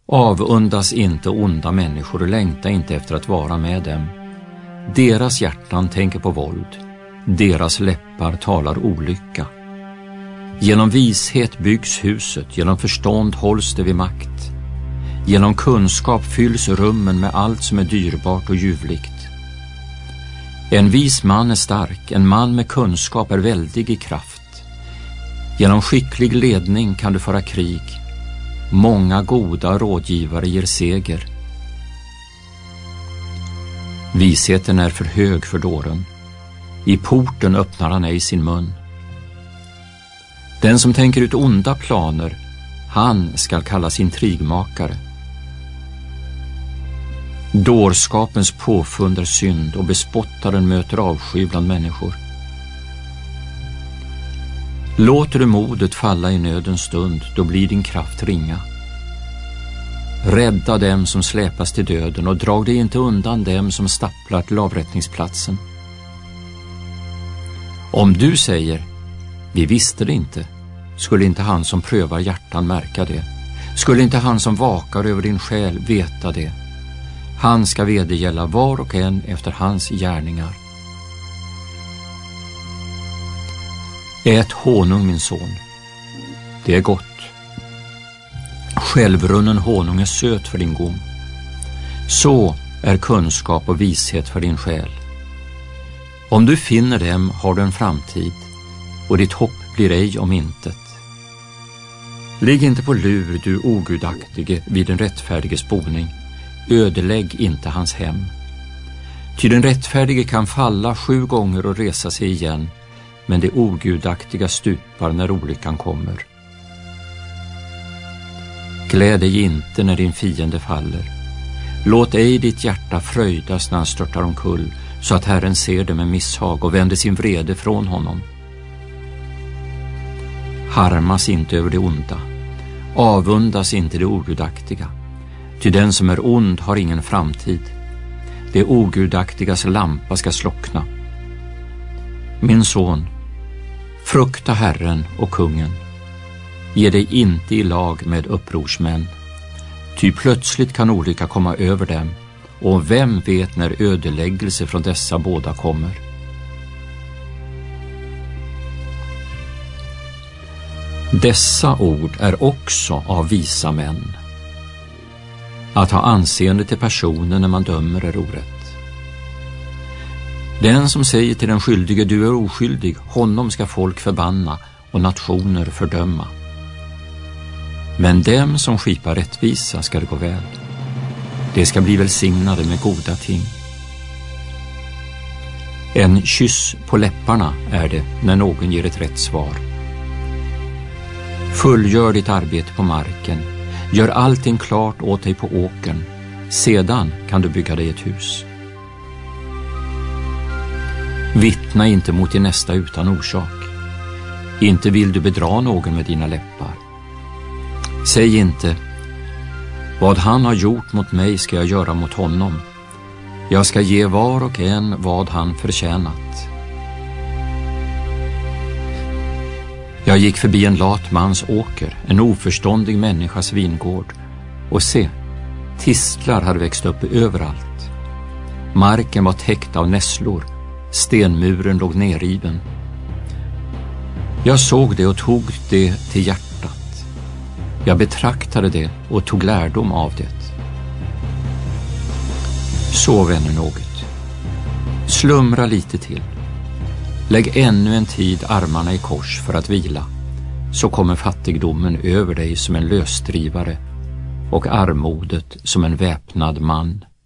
Avundas inte onda människor och längta inte efter att vara med dem. Deras hjärtan tänker på våld, deras läppar talar olycka. Genom vishet byggs huset, genom förstånd hålls det vid makt. Genom kunskap fylls rummen med allt som är dyrbart och ljuvligt. En vis man är stark, en man med kunskap är väldig i kraft. Genom skicklig ledning kan du föra krig. Många goda rådgivare ger seger. Visheten är för hög för dåren. I porten öppnar han ej sin mun. Den som tänker ut onda planer, han skall kallas intrigmakare. Dårskapens påfund är synd och bespottaren möter avsky bland människor. Låter du modet falla i nödens stund, då blir din kraft ringa. Rädda dem som släpas till döden och drag dig inte undan dem som stapplar till avrättningsplatsen. Om du säger, vi visste det inte, skulle inte han som prövar hjärtan märka det. Skulle inte han som vakar över din själ veta det. Han ska vedergälla var och en efter hans gärningar. Ät honung, min son. Det är gott. Självrunnen honung är söt för din gom. Så är kunskap och vishet för din själ. Om du finner dem har du en framtid, och ditt hopp blir ej om intet. Ligg inte på lur, du ogudaktige, vid den rättfärdiges boning. Ödelägg inte hans hem. Ty den rättfärdige kan falla 7 gånger och resa sig igen, men det ogudaktiga stupar när olyckan kommer. Gläd dig inte när din fiende faller. Låt ej ditt hjärta fröjdas när han störtar omkull, så att Herren ser det med misshag och vänder sin vrede från honom. Harmas inte över det onda. Avundas inte det ogudaktiga. Ty den som är ond har ingen framtid. Det ogudaktigas lampa ska slockna. Min son, frukta Herren och kungen. Ge dig inte i lag med upprorsmän. Ty plötsligt kan olycka komma över dem, och vem vet när ödeläggelse från dessa båda kommer. Dessa ord är också av visa män. Att ha anseende till personen när man dömer är orätt. Den som säger till den skyldige, du är oskyldig, honom ska folk förbanna och nationer fördöma. Men dem som skipar rättvisa ska det gå väl. Det ska bli välsignade med goda ting. En kyss på läpparna är det när någon ger ett rätt svar. Fullgör ditt arbete på marken. Gör allting klart åt dig på åkern. Sedan kan du bygga dig ett hus. Vittna inte mot din nästa utan orsak. Inte vill du bedra någon med dina läppar. Säg inte, vad han har gjort mot mig ska jag göra mot honom. Jag ska ge var och en vad han förtjänat. Jag gick förbi en lat mans åker, en oförståndig människas vingård, och se, tistlar hade växt upp överallt. Marken var täckt av nässlor, stenmuren låg nerriven. Jag såg det och tog det till hjärtat. Jag betraktade det och tog lärdom av det. Sov ännu något. Slumra lite till. Lägg ännu en tid armarna i kors för att vila. Så kommer fattigdomen över dig som en lösdrivare och armodet som en väpnad man.